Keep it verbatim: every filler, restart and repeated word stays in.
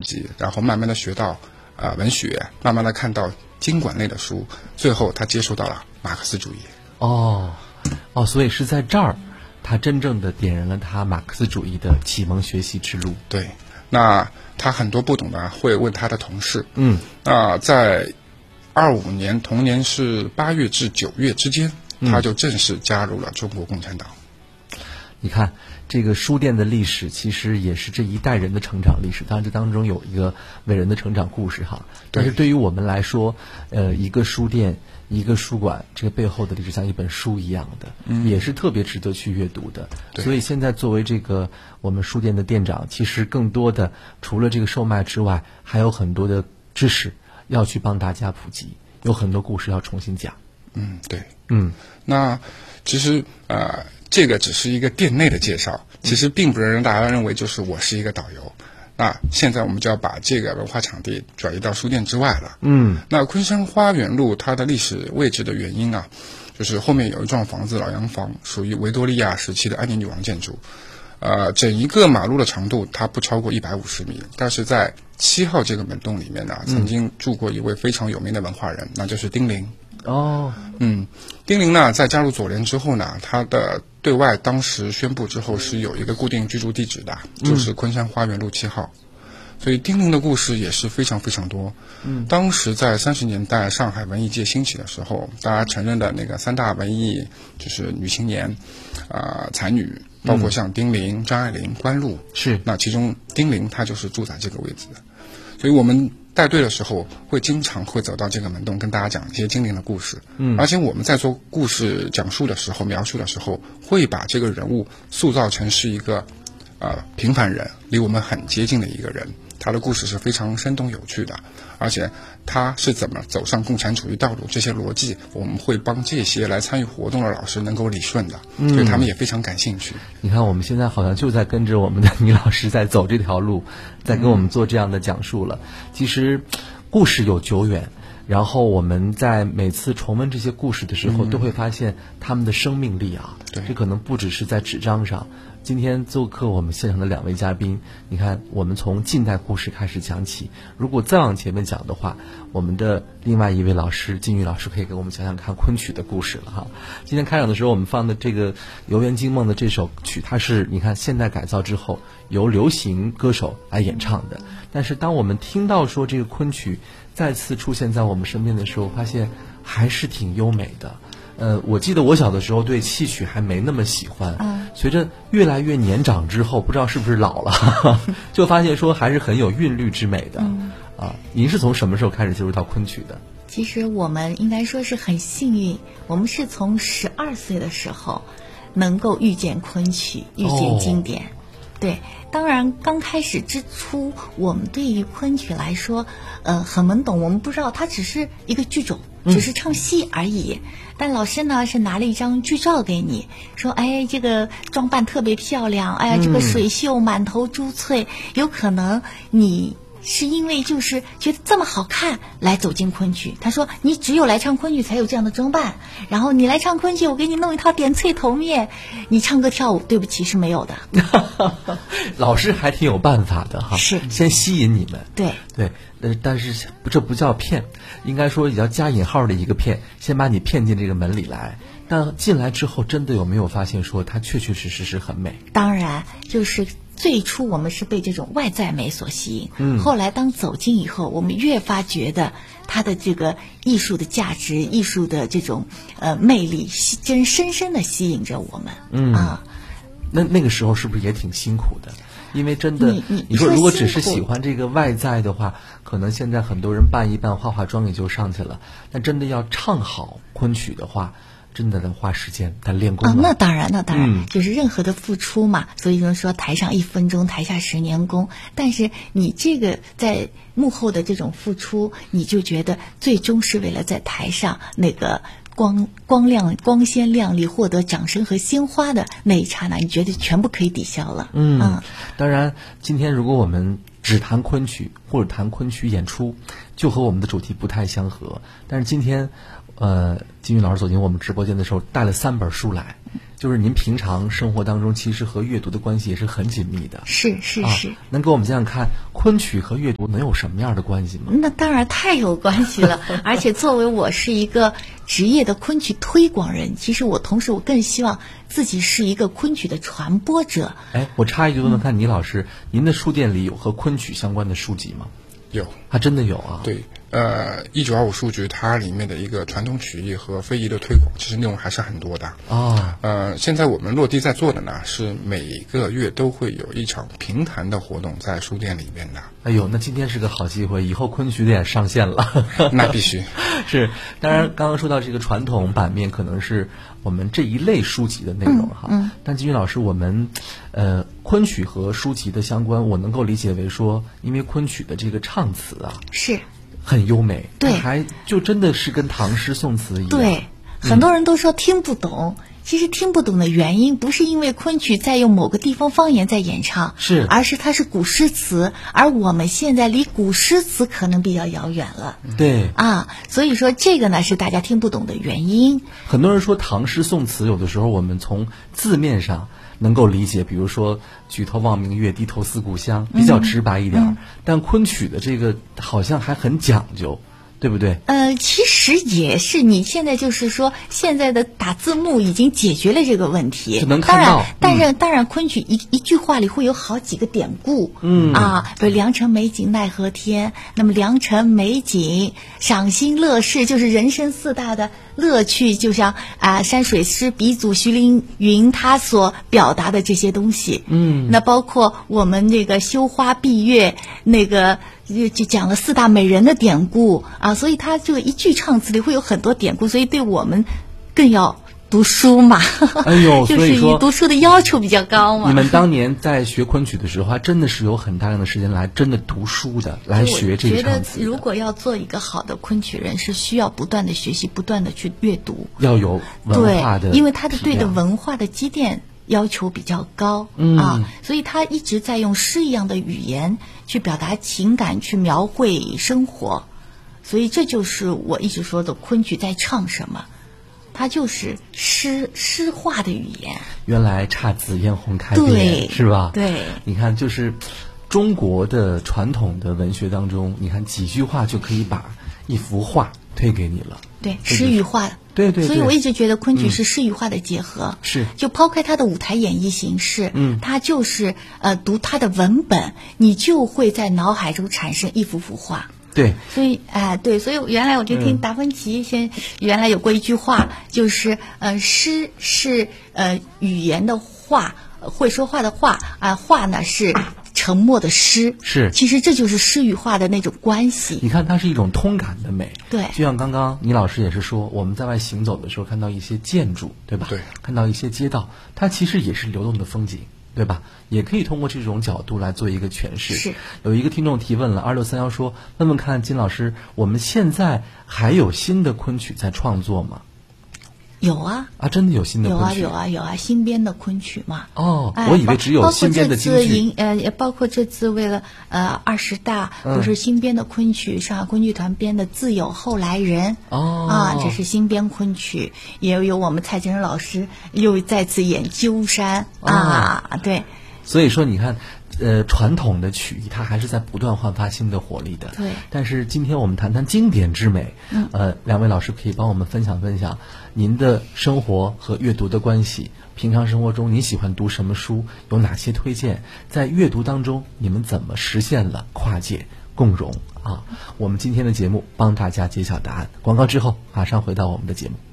及，然后慢慢的学到啊、呃、文学，慢慢的看到经管类的书，最后他接触到了马克思主义。 哦哦，所以是在这儿，他真正的点燃了他马克思主义的启蒙学习之路。 对，那他很多不懂的会问他的同事。 嗯， 那在二五年，同年是八月至九月之间，他就正式加入了中国共产党。 你看，这个书店的历史其实也是这一代人的成长历史，当然这当中有一个伟人的成长故事哈。但是对于我们来说，呃，一个书店、一个书馆，这个背后的历史像一本书一样的，嗯、也是特别值得去阅读的。所以现在作为这个我们书店的店长，其实更多的除了这个售卖之外，还有很多的知识要去帮大家普及，有很多故事要重新讲。 嗯，对， 嗯， 那其实呃。这个只是一个店内的介绍，其实并不能让大家认为就是我是一个导游。那现在我们就要把这个文化场地转移到书店之外了。 嗯， 那昆山花园路它的历史位置的原因啊，就是后面有一幢房子老洋房，属于维多利亚时期的安妮女王建筑。呃，整一个马路的长度它不超过一百五十米，但是在七号这个门洞里面呢，曾经住过一位非常有名的文化人，那就是丁玲。 哦， 嗯，丁玲呢，在加入左联之后呢，他的对外当时宣布之后是有一个固定居住地址的，就是昆山花园路七号。所以丁玲的故事也是非常非常多。嗯，当时在三十年代上海文艺界兴起的时候，大家承认的那个三大文艺就是女青年，啊、呃，才女，包括像丁玲、张爱玲、关露， 是。 那其中丁玲她就是住在这个位置的，所以我们带队的时候会经常会走到这个门洞跟大家讲一些精灵的故事。嗯，而且我们在做故事讲述的时候描述的时候会把这个人物塑造成是一个呃平凡人，离我们很接近的一个人，他的故事是非常生动有趣的，而且他是怎么走上共产主义道路，这些逻辑我们会帮这些来参与活动的老师能够理顺的，嗯，所以他们也非常感兴趣。 你看我们现在好像就在跟着我们的倪老师在走这条路，在跟我们做这样的讲述了。其实故事有久远，然后我们在每次重温这些故事的时候，嗯、都会发现他们的生命力啊， 对， 这可能不只是在纸张上。今天做客我们现场的两位嘉宾，你看我们从近代故事开始讲起，如果再往前面讲的话，我们的另外一位老师金玉老师可以给我们讲讲看昆曲的故事了哈。今天开场的时候我们放的这个游园惊梦的这首曲，它是你看现代改造之后由流行歌手来演唱的，但是当我们听到说这个昆曲再次出现在我们身边的时候，发现还是挺优美的。呃，我记得我小的时候对戏曲还没那么喜欢，嗯，随着越来越年长之后，不知道是不是老了，呵呵就发现说还是很有韵律之美的。嗯、啊，您是从什么时候开始接触到昆曲的？ 其实我们应该说是很幸运，我们是从十二岁的时候能够遇见昆曲，遇见经典。哦，对，当然刚开始之初，我们对于昆曲来说，呃，很懵懂，我们不知道它只是一个剧种，只是唱戏而已。嗯、但老师呢是拿了一张剧照给你，说，哎，这个装扮特别漂亮，哎呀，这个水袖满头珠翠，有可能你是因为就是觉得这么好看来走进昆曲。他说你只有来唱昆曲才有这样的装扮，然后你来唱昆曲我给你弄一套点翠头面，你唱歌跳舞对不起是没有的。 老师还挺有办法的哈， 是先吸引你们。 对对，呃，但是这不叫骗，应该说也叫加引号的一个骗，先把你骗进这个门里来。但进来之后真的有没有发现说它确确实实是很美？ 当然，就是最初我们是被这种外在美所吸引，嗯，后来当走近以后，我们越发觉得它的这个艺术的价值、艺术的这种呃魅力，真深深的吸引着我们。嗯啊， 那那个时候是不是也挺辛苦的？因为真的， 你你你说如果只是喜欢这个外在的话，可能现在很多人扮一扮、化化妆也就上去了。但真的要唱好昆曲的话，真的得花时间，得练功啊。那当然，那当然， 嗯、 就是任何的付出嘛。所以说，台上一分钟，台下十年功。但是你这个在幕后的这种付出，你就觉得最终是为了在台上那个光光亮、光鲜亮丽，获得掌声和鲜花的那一刹那，你觉得全部可以抵消了。 嗯，嗯当然，今天如果我们只谈昆曲或者谈昆曲演出，就和我们的主题不太相合。但是今天。呃，金玉老师走进我们直播间的时候，带了三本书来， 就是您平常生活当中其实和阅读的关系也是很紧密的。 是是是、 啊。能给我们讲讲看，昆曲和阅读能有什么样的关系吗？ 那当然太有关系了，而且作为我是一个职业的昆曲推广人，其实我同时我更希望自己是一个昆曲的传播者。 哎，我插一句问问看，倪老师，您的书店里有和昆曲相关的书籍吗？ 有， 还真的有啊。 对，呃，一九二五书局它里面的一个传统曲艺和非遗的推广，其实内容还是很多的啊。 呃，现在我们落地在做的呢，是每个月都会有一场评弹的活动在书店里面的。 哎呦，那今天是个好机会，以后昆曲得上线了。 那必须是。当然，刚刚说到这个传统版面，可能是我们这一类书籍的内容哈。 嗯嗯、 但金玉老师，我们呃昆曲和书籍的相关，我能够理解为说，因为昆曲的这个唱词啊， 是很优美， 对， 还就真的是跟唐诗宋词一样。 对，很多人都说听不懂。嗯，其实听不懂的原因不是因为昆曲在用某个地方方言在演唱， 是， 而是它是古诗词，而我们现在离古诗词可能比较遥远了。 对啊，所以说这个呢是大家听不懂的原因。 很多人说唐诗宋词，有的时候我们从字面上能够理解，比如说举头望明月，低头思故乡，比较直白一点。嗯、但昆曲的这个好像还很讲究。对不对？ 呃，其实也是，你现在就是说，现在的打字幕已经解决了这个问题， 能看到。 当然，当然，当然，昆曲一一句话里会有好几个典故， 嗯啊，比如良辰美景奈何天，那么良辰美景、赏心乐事，就是人生四大的乐趣，就像啊、呃、山水诗鼻祖徐凌云他所表达的这些东西， 嗯， 那包括我们这个羞花闭月那个。就就讲了四大美人的典故啊，所以他就一句唱词里会有很多典故，所以对我们更要读书嘛。 哎呦， 就是以读书的要求比较高嘛。 你们当年在学昆曲的时候，还真的是有很大量的时间来真的读书的，来学这个唱词。 我觉得如果要做一个好的昆曲人，是需要不断的学习，不断的去阅读， 要有文化的， 对，因为他的对的文化的积淀要求比较高、 嗯、 啊，所以他一直在用诗一样的语言去表达情感，去描绘生活，所以这就是我一直说的昆曲在唱什么，它就是诗诗化的语言。 原来姹紫嫣红开遍，是吧？ 对， 你看，就是中国的传统的文学当中，你看几句话就可以把一幅画推给你了。 对，诗与画。 对 对, 对， 所以我一直觉得昆曲是诗与画的结合。 嗯、是， 就抛开它的舞台演绎形式， 嗯， 它就是呃读它的文本，你就会在脑海中产生一幅幅画。 对， 所以哎、呃，对，所以原来我就听达芬奇先、嗯、原来有过一句话，就是呃诗是呃语言的画，会说话的话啊、呃，画呢是沉默的诗， 是， 其实这就是诗与画的那种关系。 你看，它是一种通感的美。 对， 就像刚刚倪老师也是说，我们在外行走的时候看到一些建筑，对吧？ 对， 看到一些街道，它其实也是流动的风景，对吧？也可以通过这种角度来做一个诠释。 是。 有一个听众提问了，二六三幺说，问问看金老师，我们现在还有新的昆曲在创作吗？ 有啊啊，真的有新的昆曲， 有啊有啊有啊，新编的昆曲嘛。 哦， 哎、 我以为只有新编的京剧。 包括这次呃，也包括这次为了呃二十大，不是新编的昆曲，上海昆剧团编的《自有后来人》。 哦， 啊，这是新编昆曲，也有我们蔡振仁老师又再次演《鸠山》 哦、 啊，对。 所以说，你看。呃，传统的曲艺它还是在不断焕发新的活力的。 对。 但是今天我们谈谈经典之美。 嗯。 呃，两位老师可以帮我们分享分享您的生活和阅读的关系。平常生活中你喜欢读什么书？有哪些推荐？在阅读当中，你们怎么实现了跨界共融啊？我们今天的节目帮大家揭晓答案。广告之后，马上回到我们的节目。